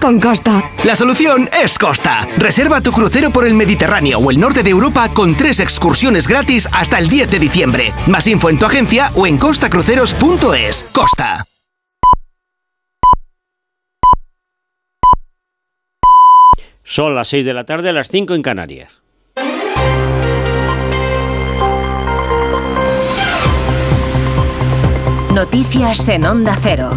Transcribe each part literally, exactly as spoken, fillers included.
con Costa. La solución es Costa. Reserva tu crucero por el Mediterráneo o el norte de Europa con tres excursiones gratis hasta el diez de diciembre. Más info en tu agencia o en costa cruceros punto es. Costa. Son las seis de la tarde, a las cinco en Canarias. Noticias en Onda Cero.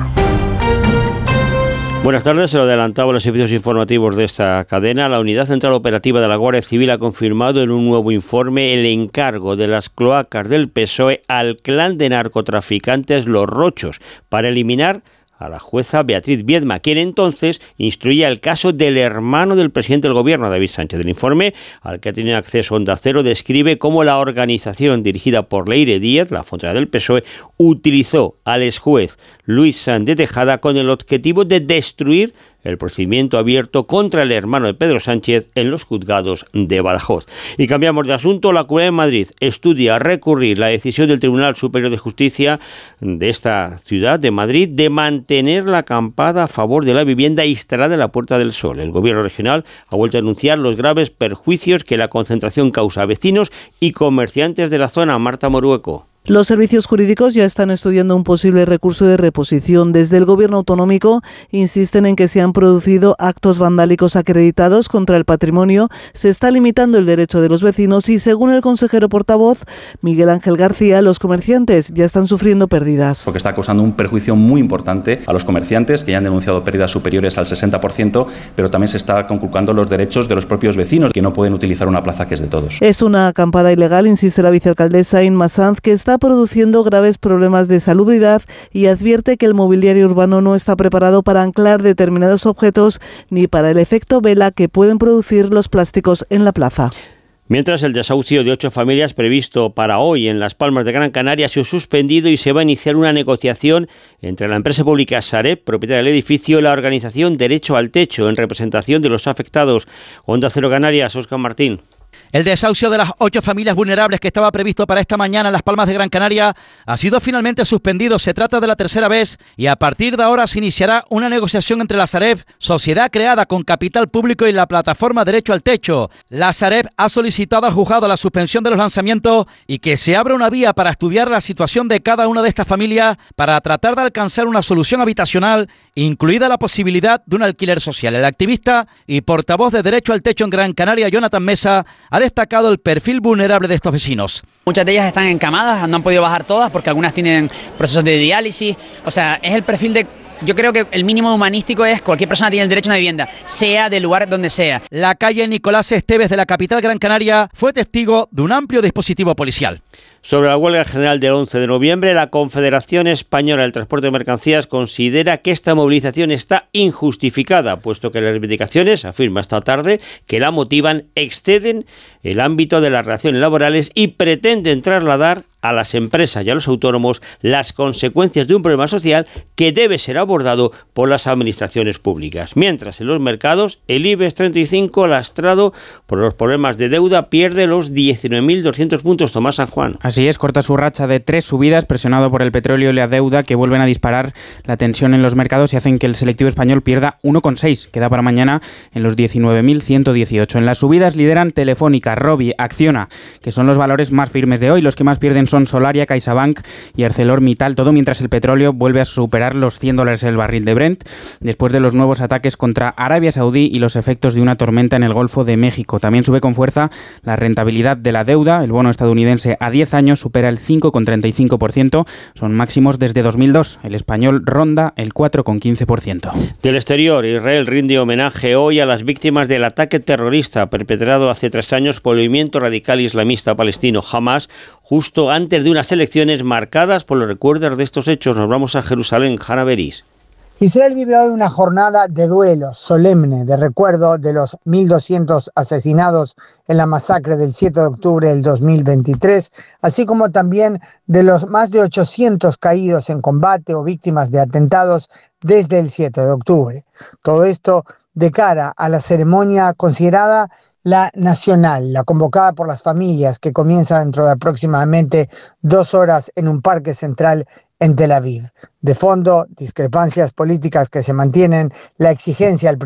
Buenas tardes, se lo adelantaba los servicios informativos de esta cadena. La Unidad Central Operativa de la Guardia Civil ha confirmado en un nuevo informe el encargo de las cloacas del P S O E al clan de narcotraficantes Los Rochos para eliminar a la jueza Beatriz Viedma, quien entonces instruía el caso del hermano del presidente del gobierno, David Sánchez. El informe, al que ha tenido acceso Onda Cero, describe cómo la organización dirigida por Leire Díaz, la fundadora del P S O E, utilizó al exjuez Luis Sanz de Tejada con el objetivo de destruir el procedimiento abierto contra el hermano de Pedro Sánchez en los juzgados de Badajoz. Y cambiamos de asunto. La Comunidad de Madrid estudia recurrir la decisión del Tribunal Superior de Justicia de esta ciudad de Madrid de mantener la acampada a favor de la vivienda instalada en la Puerta del Sol. El gobierno regional ha vuelto a anunciar los graves perjuicios que la concentración causa a vecinos y comerciantes de la zona. Marta Morueco. Los servicios jurídicos ya están estudiando un posible recurso de reposición. Desde el Gobierno autonómico insisten en que se han producido actos vandálicos acreditados contra el patrimonio, se está limitando el derecho de los vecinos y, según el consejero portavoz Miguel Ángel García, los comerciantes ya están sufriendo pérdidas. Porque está causando un perjuicio muy importante a los comerciantes, que ya han denunciado pérdidas superiores al sesenta por ciento, pero también se está conculcando los derechos de los propios vecinos, que no pueden utilizar una plaza que es de todos. Es una acampada ilegal, insiste la vicealcaldesa Inma Sanz, que está produciendo graves problemas de salubridad y advierte que el mobiliario urbano no está preparado para anclar determinados objetos ni para el efecto vela que pueden producir los plásticos en la plaza. Mientras, el desahucio de ocho familias previsto para hoy en Las Palmas de Gran Canaria se ha suspendido y se va a iniciar una negociación entre la empresa pública Sareb, propietaria del edificio, y la organización Derecho al Techo, en representación de los afectados. Onda Cero Canarias, Óscar Martín. El desahucio de las ocho familias vulnerables que estaba previsto para esta mañana en Las Palmas de Gran Canaria ha sido finalmente suspendido. Se trata de la tercera vez y a partir de ahora se iniciará una negociación entre la Sareb, sociedad creada con capital público, y la plataforma Derecho al Techo. La Sareb ha solicitado al juzgado la suspensión de los lanzamientos y que se abra una vía para estudiar la situación de cada una de estas familias para tratar de alcanzar una solución habitacional, incluida la posibilidad de un alquiler social. El activista y portavoz de Derecho al Techo en Gran Canaria, Jonathan Mesa, ha destacado el perfil vulnerable de estos vecinos. Muchas de ellas están encamadas, no han podido bajar todas porque algunas tienen procesos de diálisis. O sea, es el perfil de... Yo creo que el mínimo humanístico es cualquier persona tiene el derecho a una vivienda, sea del lugar donde sea. La calle Nicolás Esteves de la capital Gran Canaria fue testigo de un amplio dispositivo policial. Sobre la huelga general del once de noviembre, la Confederación Española del Transporte de Mercancías considera que esta movilización está injustificada, puesto que las reivindicaciones, afirma esta tarde, que la motivan exceden el ámbito de las relaciones laborales y pretenden trasladar a las empresas y a los autónomos las consecuencias de un problema social que debe ser abordado por las administraciones públicas. Mientras, en los mercados, el IBEX treinta y cinco, lastrado por los problemas de deuda, pierde los diecinueve mil doscientos puntos. Tomás San Juan. Así es, corta su racha de tres subidas, presionado por el petróleo y la deuda, que vuelven a disparar la tensión en los mercados y hacen que el selectivo español pierda uno coma seis, queda para mañana en los diecinueve mil ciento dieciocho. En las subidas lideran Telefónica, Robi, Acciona, que son los valores más firmes de hoy. Los que más pierden son Solaria, CaixaBank y ArcelorMittal, todo mientras el petróleo vuelve a superar los cien dólares el barril de Brent, después de los nuevos ataques contra Arabia Saudí y los efectos de una tormenta en el Golfo de México. También sube con fuerza la rentabilidad de la deuda. El bono estadounidense a diez años supera el cinco coma treinta y cinco por ciento, son máximos desde dos mil dos. El español ronda el cuatro coma quince por ciento. Del exterior, Israel rinde homenaje hoy a las víctimas del ataque terrorista perpetrado hace tres años por el movimiento radical islamista palestino Hamas, justo antes de unas elecciones marcadas por los recuerdos de estos hechos. Nos vamos a Jerusalén. Hanna Beris. Israel vive hoy una jornada de duelo solemne, de recuerdo de los mil doscientos asesinados en la masacre del siete de octubre del dos mil veintitrés, así como también de los más de ochocientos caídos en combate o víctimas de atentados desde el siete de octubre. Todo esto de cara a la ceremonia considerada la nacional, la convocada por las familias, que comienza dentro de aproximadamente dos horas en un parque central en Tel Aviv. De fondo, discrepancias políticas que se mantienen, la exigencia al